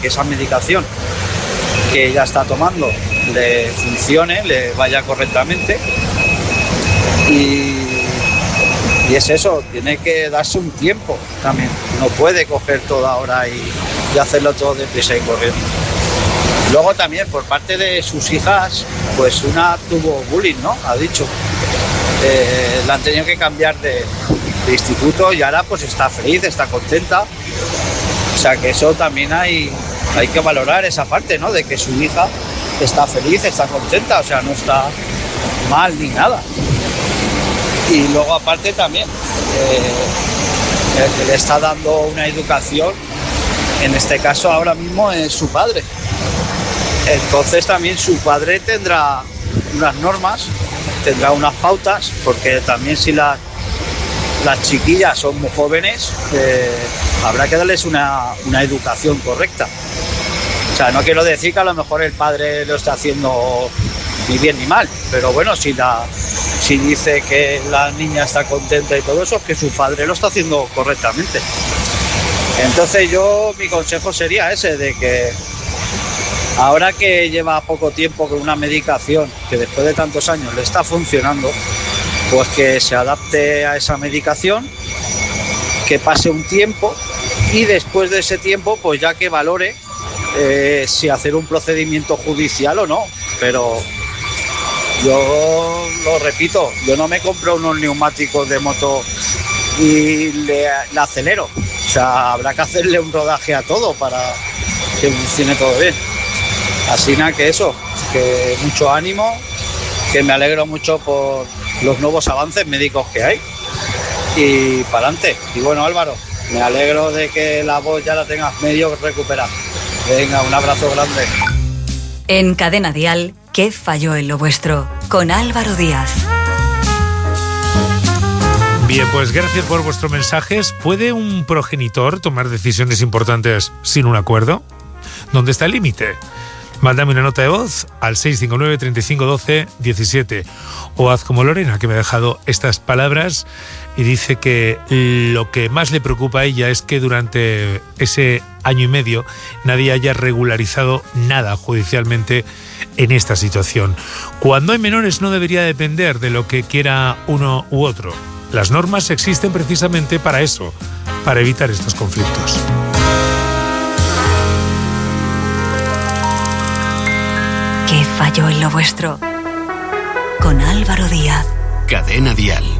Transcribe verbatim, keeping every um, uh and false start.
que esa medicación que ella está tomando le funcione, le vaya correctamente. Y, y es eso, tiene que darse un tiempo también. No puede coger todo ahora y, y hacerlo todo deprisa y corriendo. Luego también por parte de sus hijas, pues una tuvo bullying, ¿no? Ha dicho. Eh, la han tenido que cambiar de, de instituto y ahora pues está feliz, está contenta. O sea que eso también hay, hay que valorar esa parte, ¿no? De que su hija está feliz, está contenta, o sea, no está mal ni nada. Y luego aparte también, eh, el que le está dando una educación, en este caso ahora mismo es su padre. Entonces también su padre tendrá unas normas, tendrá unas pautas, porque también si la, las chiquillas son muy jóvenes, eh, habrá que darles una, una educación correcta. O sea, no quiero decir que a lo mejor el padre lo está haciendo ni bien ni mal, pero bueno, si, la, si dice que la niña está contenta y todo eso, es que su padre lo está haciendo correctamente. Entonces yo, mi consejo sería ese, de que ahora que lleva poco tiempo con una medicación que después de tantos años le está funcionando, pues que se adapte a esa medicación, que pase un tiempo y después de ese tiempo pues ya que valore eh, si hacer un procedimiento judicial o no. Pero yo lo repito, yo no me compro unos neumáticos de moto y le, le acelero. O sea, habrá que hacerle un rodaje a todo para que funcione todo bien. Así nada, que eso, que mucho ánimo, que me alegro mucho por los nuevos avances médicos que hay y para adelante. Y bueno, Álvaro, me alegro de que la voz ya la tengas medio recuperada. Venga, un abrazo grande. En Cadena Dial, ¿qué falló en lo vuestro? Con Álvaro Díaz. Bien, pues gracias por vuestros mensajes. ¿Puede un progenitor tomar decisiones importantes sin un acuerdo? ¿Dónde está el límite? Mándame una nota de voz al seis cinco nueve, treinta y cinco, doce, diecisiete o haz como Lorena, que me ha dejado estas palabras y dice que lo que más le preocupa a ella es que durante ese año y medio nadie haya regularizado nada judicialmente en esta situación. Cuando hay menores no debería depender de lo que quiera uno u otro. Las normas existen precisamente para eso, para evitar estos conflictos. ¿Qué falló en lo vuestro? Con Álvaro Díaz. Cadena Dial.